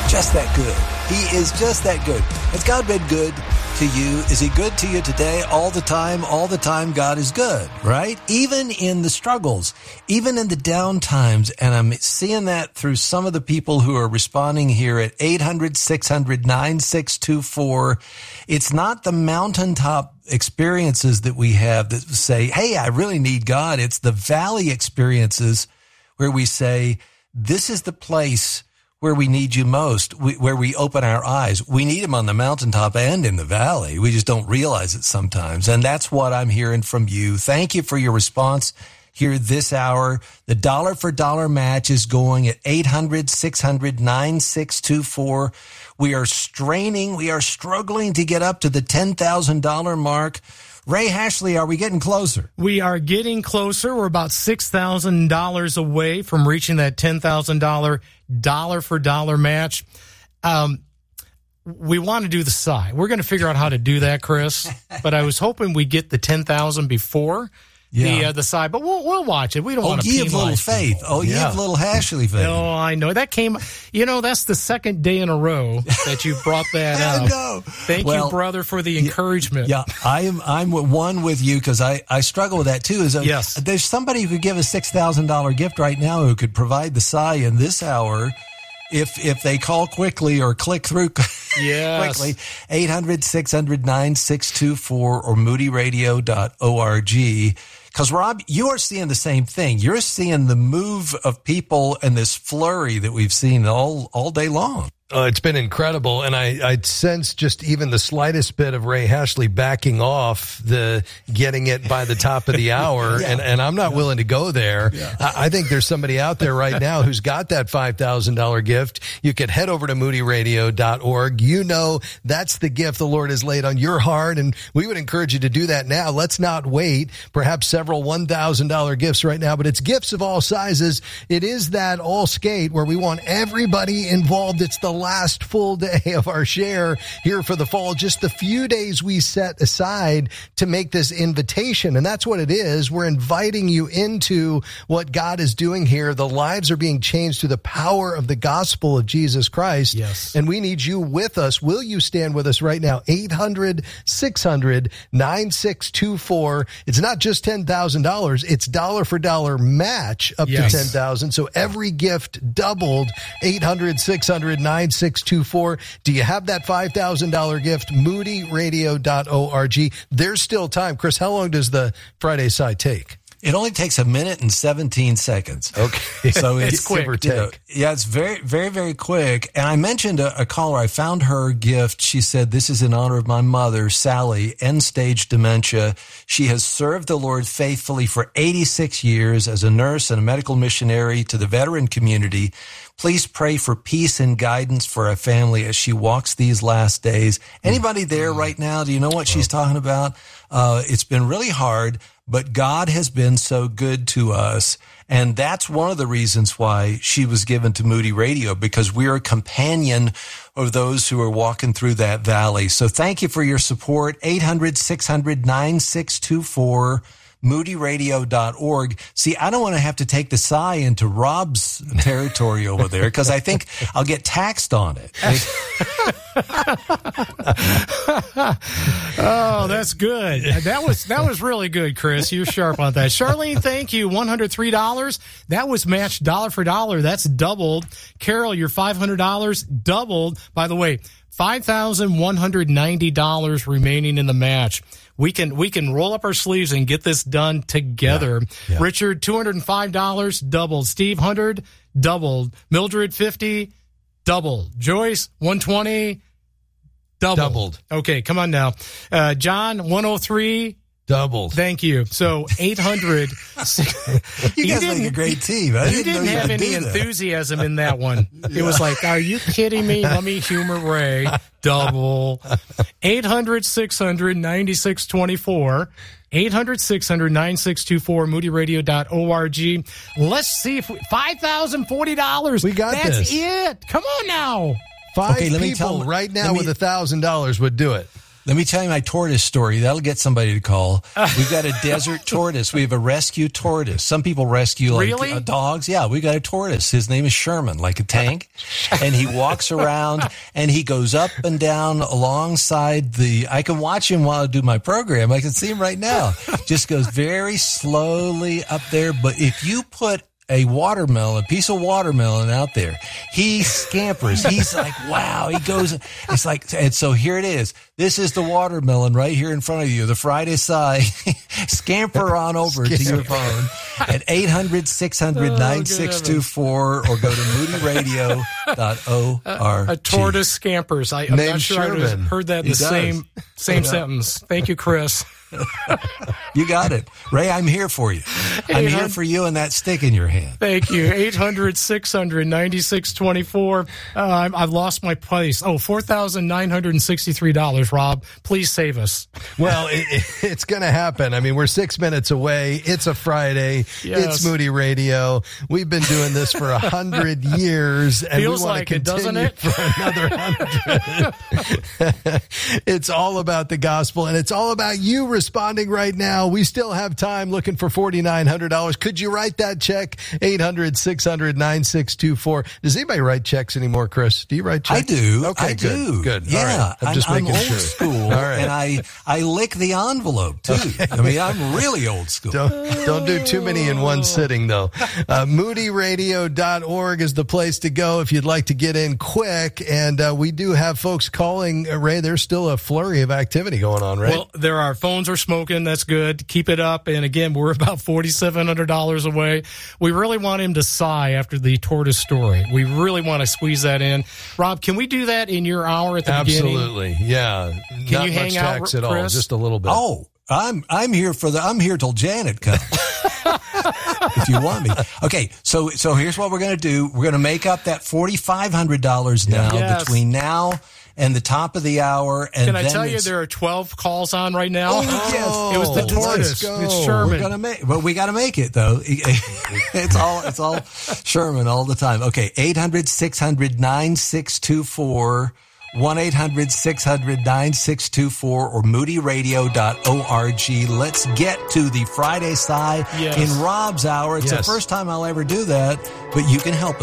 just that good. He is just that good. Has God been good to you? Is he good to you today? All the time? All the time God is good, right? Even in the struggles, even in the down times. And I'm seeing that through some of the people who are responding here at 800-600-9624. It's not the mountaintop experiences that we have that say, hey, I really need God. It's the valley experiences where we say, this is the place where we need you most, where we open our eyes. We need him on the mountaintop and in the valley. We just don't realize it sometimes. And that's what I'm hearing from you. Thank you for your response here this hour. The dollar for dollar match is going at 800-600-9624. We are straining. We are struggling to get up to the $10,000 mark. Ray Hashley, are we getting closer? We are getting closer. We're about $6,000 away from reaching that $10,000 dollar for dollar match. We want to do the sigh. We're going to figure out how to do that, Chris. But I was hoping we'd get the 10,000 before the sigh. But we'll watch it. We don't want to penalize little faith. People. You have little Hashley faith. No, I know. That came, that's the second day in a row that you brought that up. I know. Thank you, brother, for the encouragement. Yeah, I'm one with you because I struggle with that too. Yes. There's somebody who could give a $6,000 gift right now who could provide the sigh in this hour if they call quickly or click through quickly. 800-600-9624 or moodyradio.org. Because, Rob, you are seeing the same thing. You're seeing the move of people and this flurry that we've seen all day long. It's been incredible, and I sense just even the slightest bit of Ray Hashley backing off the getting it by the top of the hour, and I'm not willing to go there. Yeah. I think there's somebody out there right now who's got that $5,000 gift. You could head over to moodyradio.org. That's the gift the Lord has laid on your heart, and we would encourage you to do that now. Let's not wait. Perhaps several $1,000 gifts right now, but it's gifts of all sizes. It is that all skate where we want everybody involved. It's the last full day of our share here for the fall. Just the few days we set aside to make this invitation. And that's what it is. We're inviting you into what God is doing here. The lives are being changed through the power of the gospel of Jesus Christ. Yes. And we need you with us. Will you stand with us right now? 800-600-9624. It's not just $10,000. It's dollar for dollar match up to $10,000. So every gift doubled. 800-600-9624. Do you have that $5,000 gift? moodyradio.org. There's still time. Chris, how long does the Friday side take? It only takes 1 minute and 17 seconds. Okay. So it's quick. Give or take. It's very, very, very quick. And I mentioned a caller. I found her gift. She said, this is in honor of my mother, Sally, end-stage dementia. She has served the Lord faithfully for 86 years as a nurse and a medical missionary to the veteran community. Please pray for peace and guidance for our family as she walks these last days. Anybody there right now? Do you know what she's talking about? It's been really hard, but God has been so good to us. And that's one of the reasons why she was given to Moody Radio, because we're a companion of those who are walking through that valley. So thank you for your support. 800-600-9624. moodyradio.org. See, I don't want to have to take the sigh into Rob's territory over there because I think I'll get taxed on it. Oh, that's good. That was really good, Chris. You're sharp on that. Charlene, thank you. $103. That was matched dollar for dollar. That's doubled. Carol, your $500 doubled. By the way, $5,190 remaining in the match. We can roll up our sleeves and get this done together. Yeah. Richard, $205 doubled. Steve, $100 doubled. Mildred, $50 doubled. Joyce, $120 doubled. Okay, come on now. John, $103 doubled. Thank you. So 800. You guys make a great team. You didn't have any enthusiasm in that one. It was like, are you kidding me? Let me humor Ray. Double. 800-600-9624. 800-600-9624. moodyradio.org. Let's see if $5,040. We got That's this. it. Come on now. Five people right now with $1,000 would do it. Let me tell you my tortoise story. That'll get somebody to call. We've got a desert tortoise. We have a rescue tortoise. Some people rescue like dogs. Yeah, we got a tortoise. His name is Sherman, like a tank. And he walks around and he goes up and down alongside I can watch him while I do my program. I can see him right now. Just goes very slowly up there. But if you put a piece of watermelon out there, he scampers. He's like, wow. He goes, it's like, and so here it is. This is the watermelon right here in front of you, the Friday Side. Scamper on over to your phone at 800-600-9624 or go to moodyradio.org. A tortoise scampers. I'm not sure I heard that in the same sentence. Thank you, Chris. You got it. Ray, I'm here for you. I'm here for you and that stick in your hand. Thank you. 800-600-9624. I've lost my place. $4,963, Rob. Please save us. Well, it's going to happen. I mean, we're 6 minutes away. It's a Friday. Yes. It's Moody Radio. We've been doing this for 100 years. And feels we want like to continue it, doesn't it? For another 100. It's all about the gospel, and it's all about you responding right now. We still have time, looking for $4,900. Could you write that check? 800-600-9624. Does anybody write checks anymore, Chris? Do you write checks? I do. Okay, I do. Good. Yeah. All right. I'm just making old sure. School, all right. and I lick the envelope too. Okay. I mean, I'm really old school. Don't do too many in one sitting, though. moodyradio.org is the place to go if you'd like to get in quick. And we do have folks calling. Ray, there's still a flurry of activity going on, right? Well, there are. Phones are smoking. That's good. Keep it up. And again, we're about $4,700 away. We really want him to sigh after the tortoise story. We really want to squeeze that in. Rob, can we do that in your hour at the beginning? Absolutely. Yeah. Can Not you hang much out, tax at all. Chris? Just a little bit. Oh, I'm here till Janet comes. If you want me. Okay, so here's what we're going to do. We're going to make up that $4,500 now between now and the top of the hour. And can I tell you there are 12 calls on right now? Oh, yes. It was the tortoise. It's Sherman. We got to make it though. It's all Sherman all the time. Okay, 800-600-9624. 1-800-600-9624 or moodyradio.org. Let's get to the Friday side in Rob's hour. It's the first time I'll ever do that, but you can help us.